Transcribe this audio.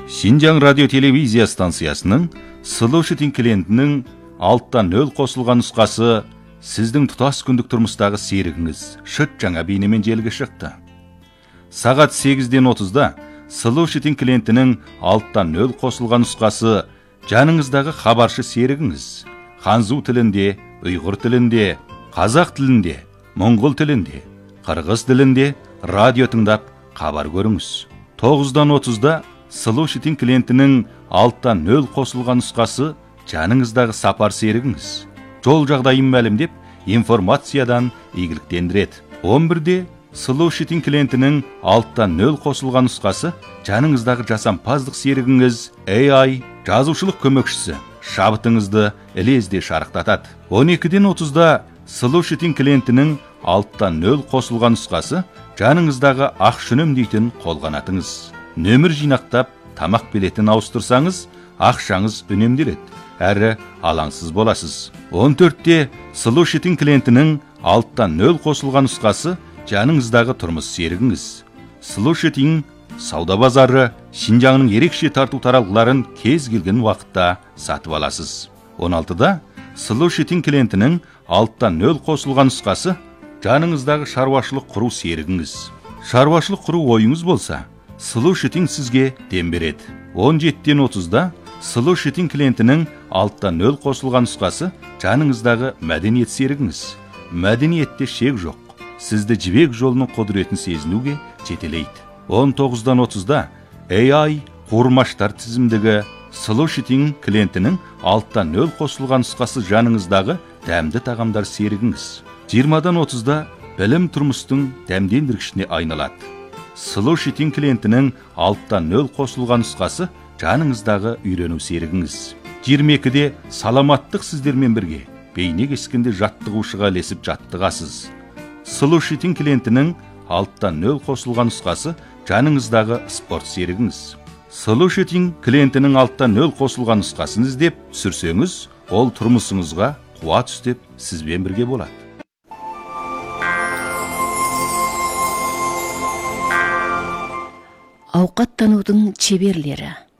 Шинжаң радио телевизия станциясының Слушатель клиентінің алттан нөл қосылған нұсқасы сіздің тұтас күндік тұрмыстағы серігіңіз шыт жаңа бейнемен желіге шықты. Сағат 8-ден 30-да Слушатель клиентінің алттан нөл қосылған нұсқасы жаныңыздағы хабаршы серігіңіз ханзу тілінде, ұйғыр тілінде, қазақ тілінде, моңғол тілінде, қырғыз тілінде радио тыңдап хабар көріңіз. 9-дан 30-да Слушатель клиентінің алттан нөл қосылған нұсқасы жаныңыздағы сапар серігіңіз жол жағдайын мәлімдеп информациядан игіліктендіреді. 11-де Слушатель клиентінің алттан нөл қосылған нұсқасы жаныңыздағы жасампаздық серігіңіз AI жазушылық көмекшісі шабытыңызды ілезде шарықтатады. 12-ден 30-да Слушатель клиентінің алттан нөл қосылған нұсқасы жаныңыздағы ақшүнім дейтін қолғанатыңыз. Нөмір жинақтап, тамақ билетін ауыстырсаңыз, ақшаңыз үнемделеді, әрі алаңсыз боласыз. 14-те Слушатель клиентінің алттан нөл қосылған нұсқасы жаныңыздағы тұрмыс серігіңіз. Слушатель сауда базары Шинжаңның ерекше тарту таралғыларын кез келген уақытта сатып аласыз. 16-да Слушатель клиентінің алттан нөл қосылған нұсқасы жаныңыздағы шаруашылық құру серігіңіз. Шаруашылық құру ойыңыз болса, Слушатель сізге дем береді. 17-ден 30-да Слушатель клиентінің алттан нөл қосылған нұсқасы жаныңыздағы мәдениет серігіңіз. Мәдениетте шек жоқ. Сізді жібек жолының құдіретін сезінуге жетелейді. 19-дан 30-да AI қуырмаштар тізімдігі Слушатель клиентінің алттан нөл қосылған нұсқасы жаныңыздағы дәмді тағамдар серігіңіз. 20-дан 30-да білім тұрмыстың дәмдендіргішіне айналады. Слушатель клиентінің алттан нөл қосылған нұсқасы жаныңыздағы үйрену серігіңіз. 22-де саламаттық сіздермен бірге бейне кескенде жаттығушыға ілесіп жаттығасыз. Слушатель клиентінің алттан нөл қосылған нұсқасы жаныңыздағы спорт серігіңіз. Слушатель клиентінің алттан нөл қосылған нұсқасын іздеп түсірсеңіз, ол тұрмысыңызға қуат үстеп сізбен бірге болады. Ауқаттанудың шеберлері.